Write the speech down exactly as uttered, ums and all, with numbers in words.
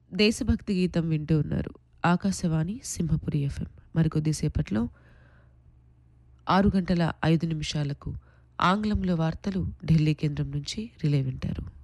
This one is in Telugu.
దేశభక్తి గీతం వింటూ ఉన్నారు. ఆకాశవాణి సింహపురి ఎఫ్ఎం. మరికొద్దిసేపట్లో ఆరు గంటల ఐదు నిమిషాలకు ఆంగ్లంలో వార్తలు ఢిల్లీ కేంద్రం నుంచి రిలే వింటారు.